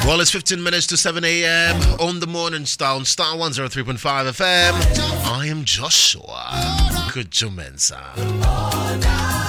Well, it's 15 minutes to 7 a.m. on the morning star on Star 103.5 FM. I am Joshua. Good Jomensa.